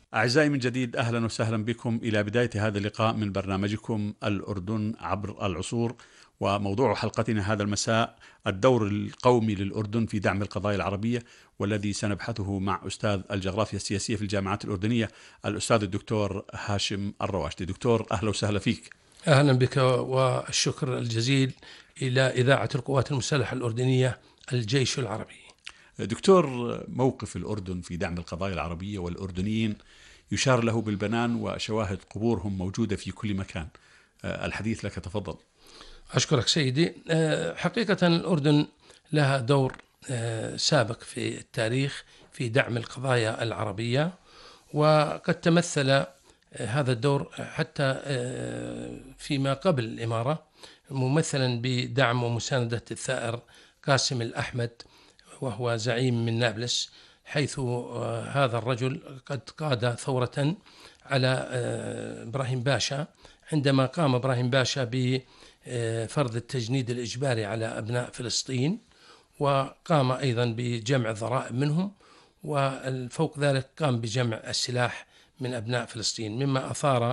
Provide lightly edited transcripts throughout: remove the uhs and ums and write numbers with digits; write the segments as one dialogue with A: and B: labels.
A: أعزائي من جديد، أهلا وسهلا بكم إلى بداية هذا اللقاء من برنامجكم الأردن عبر العصور. وموضوع حلقتنا هذا المساء الدور القومي للأردن في دعم القضايا العربية، والذي سنبحثه مع أستاذ الجغرافيا السياسية في الجامعات الأردنية الأستاذ الدكتور هاشم الرواشدي. دكتور، أهلا وسهلا فيك.
B: أهلا بك، والشكر الجزيل إلى إذاعة القوات المسلحة الأردنية الجيش العربي.
A: دكتور، موقف الأردن في دعم القضايا العربية والأردنيين يشار له بالبنان، وشواهد قبورهم موجودة في كل مكان. الحديث لك، تفضل.
B: أشكرك سيدي. حقيقة الأردن لها دور سابق في التاريخ في دعم القضايا العربية، وقد تمثل هذا الدور حتى فيما قبل الإمارة، ممثلا بدعم ومساندة الثائر قاسم الأحمد، وهو زعيم من نابلس، حيث هذا الرجل قد قاد ثورة على إبراهيم باشا، عندما قام إبراهيم باشا بفرض التجنيد الإجباري على أبناء فلسطين، وقام أيضا بجمع الضرائب منهم، وفوق ذلك قام بجمع السلاح من أبناء فلسطين، مما أثار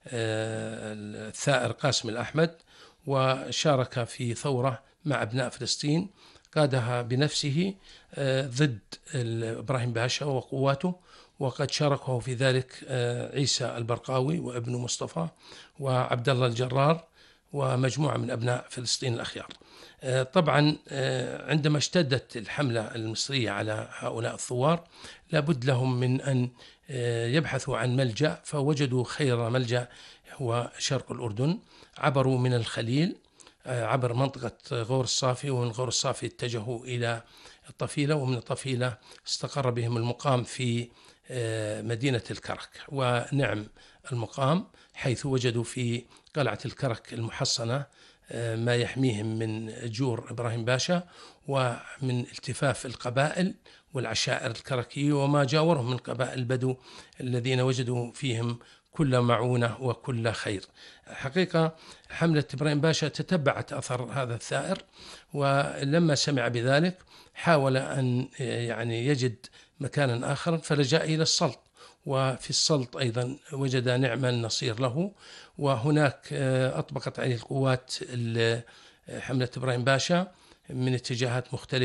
B: الثائر قاسم الأحمد، وشارك في ثورة مع أبناء فلسطين قادها بنفسه ضد إبراهيم باشا وقواته، وقد شاركه في ذلك عيسى البرقاوي وابن مصطفى وعبد الله الجرار ومجموعة من أبناء فلسطين الأخيار. طبعا عندما اشتدت الحملة المصرية على هؤلاء الثوار، لابد لهم من أن يبحثوا عن ملجأ، فوجدوا خير ملجأ هو شرق الأردن. عبروا من الخليل عبر منطقة غور الصافي، ومن غور الصافي اتجهوا إلى الطفيلة، ومن الطفيلة استقر بهم المقام في مدينة الكرك. ونعم المقام، حيث وجدوا في قلعة الكرك المحصنة ما يحميهم من جور إبراهيم باشا ومن التفاف القبائل والعشائر الكركية وما جاورهم من قبائل البدو الذين وجدوا فيهم كل معونة وكل خير. حقيقة حملة إبراهيم باشا تتبعت أثر هذا الثائر، ولما سمع بذلك حاول أن يجد مكانا آخر، فلجأ إلى السلط، وفي السلط أيضا وجد نعم النصير له، وهناك أطبقت عليه القوات حملة إبراهيم باشا من اتجاهات مختلفة.